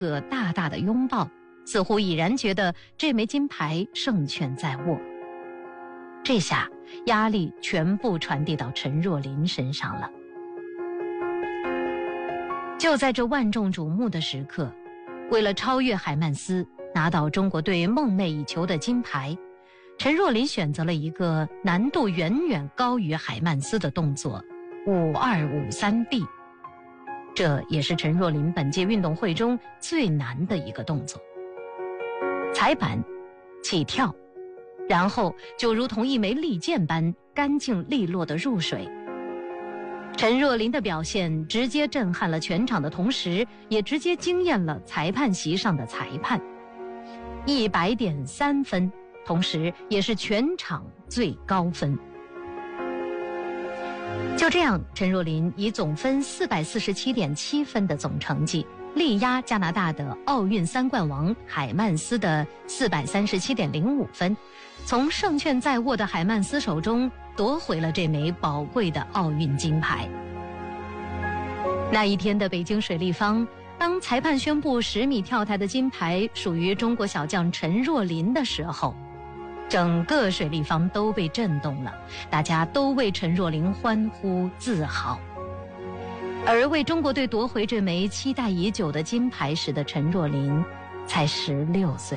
个大大的拥抱，似乎已然觉得这枚金牌胜券在握。这下压力全部传递到陈若琳身上了。就在这万众瞩目的时刻，为了超越海曼斯，拿到中国队梦寐以求的金牌，陈若琳选择了一个难度远远高于海曼斯的动作5253B，这也是陈若琳本届运动会中最难的一个动作。踩板、起跳，然后就如同一枚利箭般干净利落地入水。陈若琳的表现直接震撼了全场的同时，也直接惊艳了裁判席上的裁判。100.3分，同时也是全场最高分。就这样，陈若琳以总分447.7分的总成绩，力压加拿大的奥运3冠王海曼斯的437.05分，从胜券在握的海曼斯手中夺回了这枚宝贵的奥运金牌。那一天的北京水立方，当裁判宣布10米跳台的金牌属于中国小将陈若琳的时候，整个水立方都被震动了，大家都为陈若琳欢呼自豪。而为中国队夺回这枚期待已久的金牌时的陈若琳才16岁。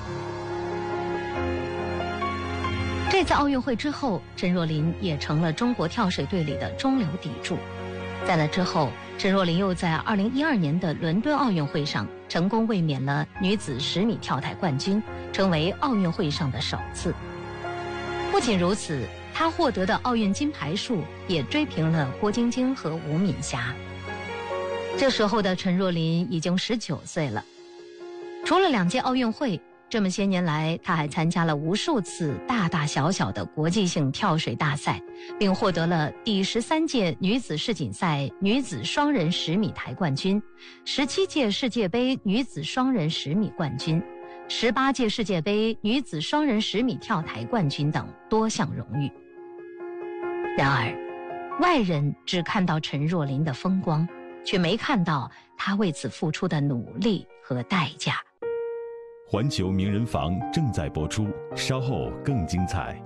这次奥运会之后，陈若琳也成了中国跳水队里的中流砥柱。在那之后，陈若琳又在2012年的伦敦奥运会上成功卫冕了女子10米跳台冠军，成为奥运会上的首次。不仅如此，她获得的奥运金牌数也追平了郭晶晶和吴敏霞。这时候的陈若琳已经19岁了。除了2届奥运会，这么些年来，她还参加了无数次大大小小的国际性跳水大赛，并获得了第13届女子世锦赛女子双人10米台冠军、17届世界杯女子双人10米冠军、18届世界杯女子双人10米跳台冠军等多项荣誉。然而，外人只看到陈若琳的风光，却没看到她为此付出的努力和代价。 环球名人房正在播出，稍后更精彩。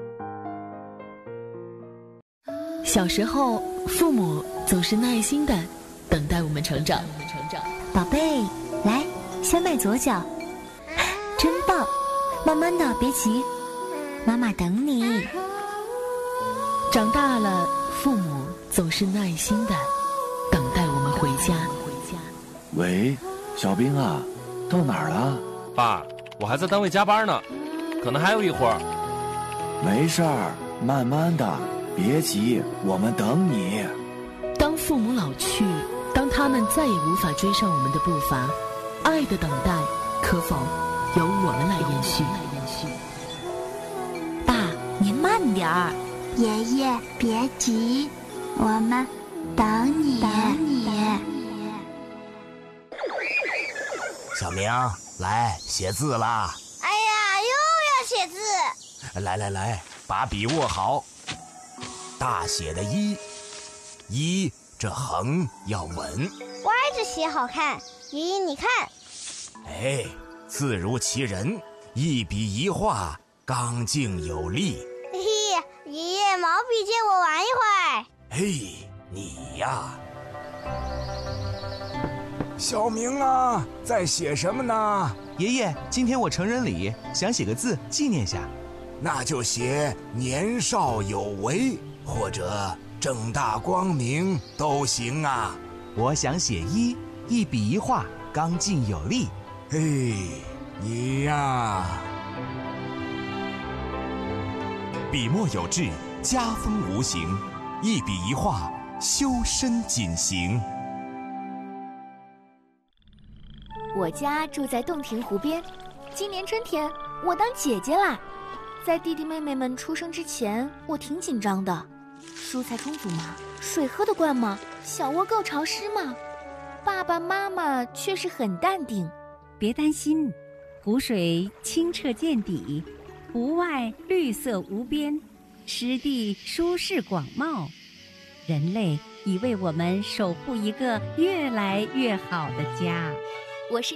小时候，父母总是耐心地等待我们成长。 宝贝，来，先迈左脚，真棒！慢慢的，别急，妈妈等你。 长大了，父母总是耐心地等待我们回家。 喂，小兵啊，到哪儿了？ 爸，我还在单位加班呢，可能还有一会儿。 没事儿，慢慢的，别急，我们等你。 当父母老去，当他们再也无法追上我们的步伐，爱的等待可否由我们来延续？ 爸，您慢点儿。 爷爷，别急，我们等你。 小明，来写字啦！ 哎呀，又要写字！ 来，把笔握好。大写的一，这横要稳， 歪着写好看。爷爷，你看。 哎，字如其人，一笔一画，刚劲有力。 嘿嘿，爷爷，毛笔借我玩一会儿。 嘿，你呀。 小明啊，在写什么呢？ 爷爷，今天我成人礼，想写个字纪念下。 那就写年少有为，或者正大光明都行啊。 我想写一笔一画，刚劲有力。 嘿，你呀。 笔墨有致，家风无形，一笔一画，修身谨行。 我家住在洞庭湖边，今年春天我当姐姐啦。在弟弟妹妹们出生之前，我挺紧张的。蔬菜充足吗？水喝得惯吗？小窝够潮湿吗？爸爸妈妈却是很淡定。 别担心，湖水清澈见底，湖外绿色无边，湿地舒适广袤。人类已为我们守护一个越来越好的家。 我是